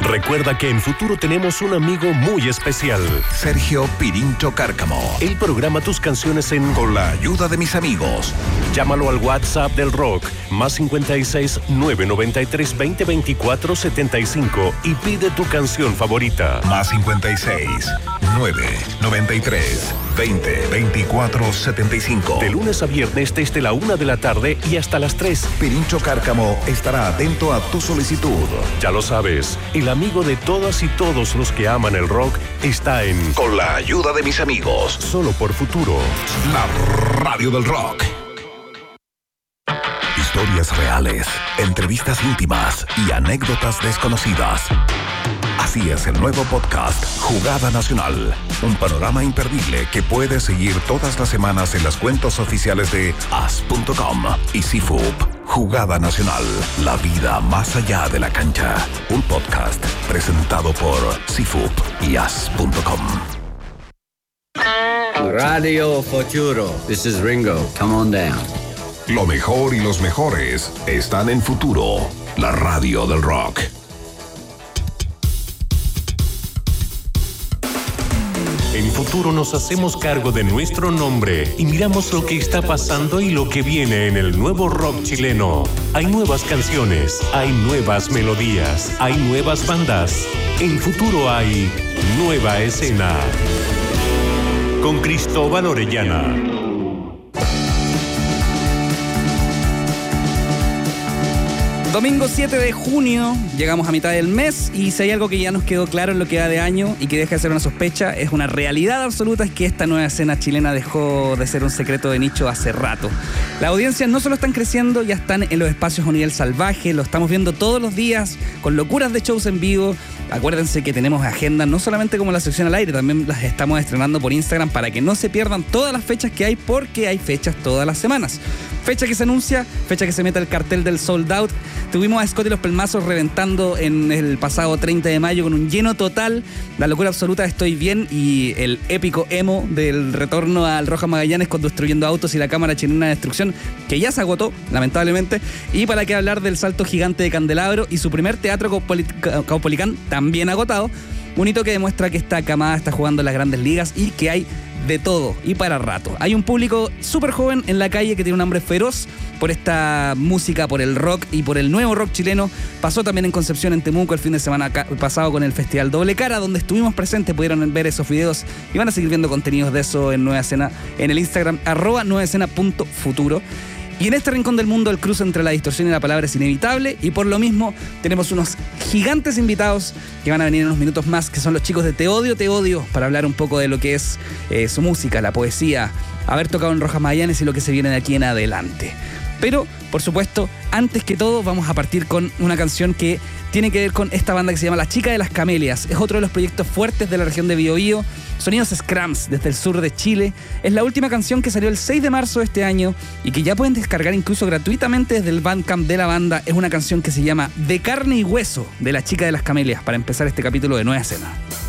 Recuerda que en Futuro tenemos un amigo muy especial. Sergio Pirincho Cárcamo. Él programa tus canciones Con la ayuda de mis amigos. Llámalo al WhatsApp del rock, más 56 993 20 24 75 y pide tu canción favorita. Más 56 993 20 24 75. De lunes a viernes desde la 1 de la tarde y hasta las 3. Pirincho Cárcamo estará atento a tu solicitud. Ya lo sabes, el amigo de todas y todos los que aman el rock está en Con la ayuda de mis amigos. Solo por Futuro. La radio del rock. Historias reales, entrevistas íntimas y anécdotas desconocidas. Así es el nuevo podcast Jugada Nacional. Un panorama imperdible que puedes seguir todas las semanas en las cuentas oficiales de as.com y CIFUP. Jugada Nacional, la vida más allá de la cancha. Un podcast presentado por CIFUP y as.com. Radio Futuro. This is Ringo. Come on down. Lo mejor y los mejores están en Futuro, la radio del rock. En Futuro nos hacemos cargo de nuestro nombre y miramos lo que está pasando y lo que viene en el nuevo rock chileno. Hay nuevas canciones, hay nuevas melodías, hay nuevas bandas. En Futuro hay nueva escena. Con Cristóbal Orellana. Domingo 7 de junio, llegamos a mitad del mes y si hay algo que ya nos quedó claro en lo que va de año y que deja de ser una sospecha, es una realidad absoluta, es que esta nueva escena chilena dejó de ser un secreto de nicho hace rato. Las audiencias no solo están creciendo, ya están en los espacios a nivel salvaje, lo estamos viendo todos los días con locuras de shows en vivo. Acuérdense que tenemos agendas no solamente como la sección al aire, también las estamos estrenando por Instagram para que no se pierdan todas las fechas que hay, porque hay fechas todas las semanas. Fecha que se anuncia, fecha que se mete el cartel del Sold Out. Tuvimos a Scott y los Pelmazos reventando en el pasado 30 de mayo con un lleno total. La locura absoluta de Estoy Bien y el épico emo del retorno al Rojas Magallanes con Destruyendo Autos y la Cámara Chilena de Destrucción, que ya se agotó, lamentablemente. Y para qué hablar del Salto Gigante de Candelabro y su primer teatro Caupolicán, también agotado. Un hito que demuestra que esta camada está jugando en las grandes ligas y que hay de todo y para rato. Hay un público súper joven en la calle que tiene un hambre feroz por esta música, por el rock y por el nuevo rock chileno. Pasó también en Concepción, en Temuco, el fin de semana pasado con el Festival Doble Cara, donde estuvimos presentes, pudieron ver esos videos y van a seguir viendo contenidos de eso en Nueva Escena, en el Instagram, @nuevaescena.futuro. Y en este rincón del mundo el cruce entre la distorsión y la palabra es inevitable, y por lo mismo tenemos unos gigantes invitados que van a venir en unos minutos más, que son los chicos de Te Odio, para hablar un poco de lo que es su música, la poesía, haber tocado en Rojas Magallanes y lo que se viene de aquí en adelante. Pero, por supuesto, antes que todo vamos a partir con una canción que tiene que ver con esta banda que se llama La Chica de las Camelias. Es otro de los proyectos fuertes de la región de Biobío. Sonidos Scrams desde el sur de Chile. Es la última canción que salió el 6 de marzo de este año y que ya pueden descargar incluso gratuitamente desde el Bandcamp de la banda. Es una canción que se llama De Carne y Hueso, de La Chica de las Camelias, para empezar este capítulo de Nueva Escena.